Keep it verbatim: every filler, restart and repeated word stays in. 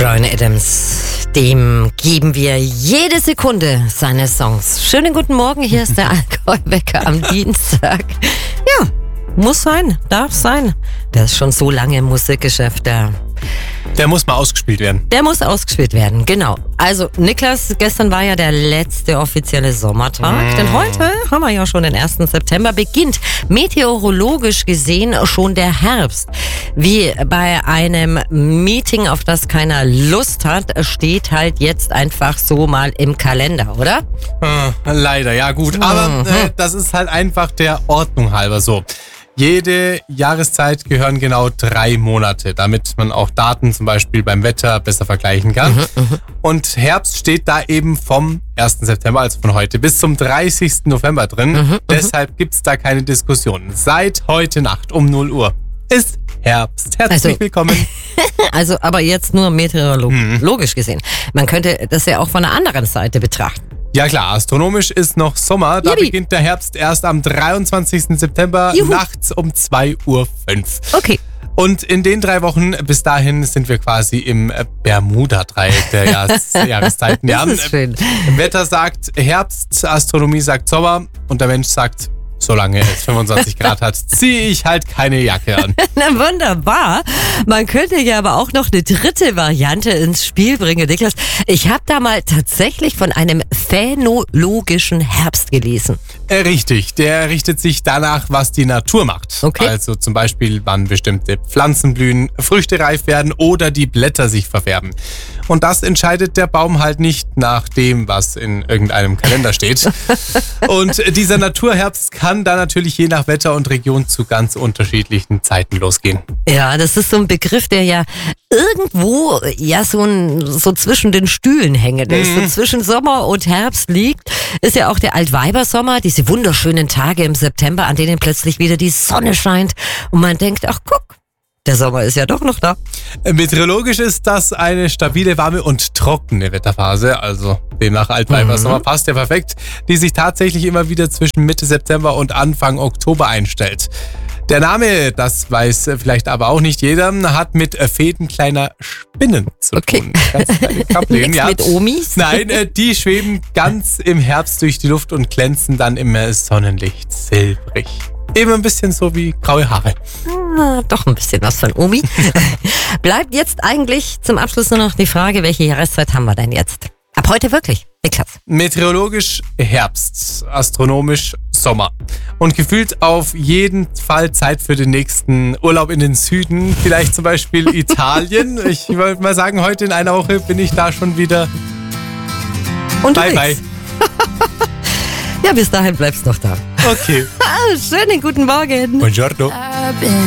Bryan Adams, dem geben wir jede Sekunde seine Songs. Schönen guten Morgen, hier ist der Allgäu-Wecker am Dienstag. Ja, muss sein, darf sein. Der ist schon so lange im Musikgeschäft, der... Der muss mal ausgespielt werden. Der muss ausgespielt werden, genau. Also Niklas, gestern war ja der letzte offizielle Sommertag, mm. denn heute haben wir ja schon den ersten September, beginnt meteorologisch gesehen schon der Herbst. Wie bei einem Meeting, auf das keiner Lust hat, steht halt jetzt einfach so mal im Kalender, oder? Äh, leider, ja gut, aber mhm. äh, das ist halt einfach der Ordnung halber so. Jede Jahreszeit gehören genau drei Monate, damit man auch Daten zum Beispiel beim Wetter besser vergleichen kann. Mhm, und Herbst steht da eben vom ersten September, also von heute, bis zum dreißigsten November drin. Mhm, Deshalb gibt's da keine Diskussion. Seit heute Nacht um null Uhr ist Herbst. Herzlich also, willkommen. Also, aber jetzt nur meteorologisch mhm. gesehen. Man könnte das ja auch von der anderen Seite betrachten. Ja klar, astronomisch ist noch Sommer. Da Jubi. beginnt der Herbst erst am dreiundzwanzigsten September Juhu. nachts um zwei Uhr fünf. Okay. Und in den drei Wochen bis dahin sind wir quasi im Bermuda-Dreieck der Jahres- Jahreszeiten. Das ist schön. Wetter sagt Herbst, Astronomie sagt Sommer und der Mensch sagt, solange es fünfundzwanzig Grad hat, ziehe ich halt keine Jacke an. Na wunderbar. Man könnte ja aber auch noch eine dritte Variante ins Spiel bringen, Niklas. Ich habe da mal tatsächlich von einem phänologischen Herbst gelesen. Äh, richtig, der richtet sich danach, was die Natur macht. Okay. Also zum Beispiel, wann bestimmte Pflanzen blühen, Früchte reif werden oder die Blätter sich verfärben. Und das entscheidet der Baum halt nicht nach dem, was in irgendeinem Kalender steht. Und dieser Naturherbst kann dann natürlich je nach Wetter und Region zu ganz unterschiedlichen Zeiten losgehen. Ja, das ist so ein Begriff, der ja irgendwo ja so, ein, so zwischen den Stühlen hängen ist. Mhm. So zwischen Sommer und Herbst liegt, ist ja auch der Altweibersommer, diese wunderschönen Tage im September, an denen plötzlich wieder die Sonne scheint und man denkt, ach guck, der Sommer ist ja doch noch da. Meteorologisch ist das eine stabile, warme und trockene Wetterphase, also demnach Altweibersommer mhm. passt ja perfekt, die sich tatsächlich immer wieder zwischen Mitte September und Anfang Oktober einstellt. Der Name, das weiß vielleicht aber auch nicht jeder, hat mit Fäden kleiner Spinnen zu okay. tun. Ganz kleine Krabbeln, ja. Mit Omis? Nein, die schweben ganz im Herbst durch die Luft und glänzen dann im Sonnenlicht silbrig. Eben ein bisschen so wie graue Haare. Ah, doch ein bisschen was von Omi. Bleibt jetzt eigentlich zum Abschluss nur noch die Frage, welche Jahreszeit haben wir denn jetzt? Ab heute wirklich, Niklas. Meteorologisch Herbst, astronomisch Sommer. Und gefühlt auf jeden Fall Zeit für den nächsten Urlaub in den Süden, vielleicht zum Beispiel Italien. Ich wollte mal sagen, heute in einer Woche bin ich da schon wieder. Unterwegs. Bye, bye. Ja, bis dahin bleibst du noch da. Okay. Schönen guten Morgen. Buongiorno.